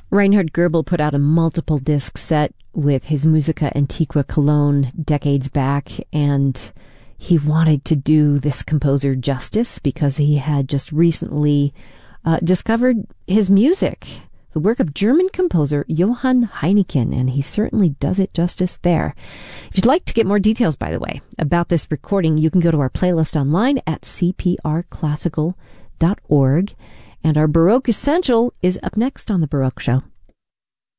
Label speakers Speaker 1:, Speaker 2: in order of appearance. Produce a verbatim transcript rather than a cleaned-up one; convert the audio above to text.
Speaker 1: Reinhard Goebel put out a multiple disc set with his Musica Antiqua Cologne decades back, and he wanted to do this composer justice because he had just recently uh, discovered his music, the work of German composer Johann Heineken, and he certainly does it justice there. If you'd like to get more details, by the way, about this recording, you can go to our playlist online at c p r classical dot org, and our Baroque Essential is up next on The Baroque Show.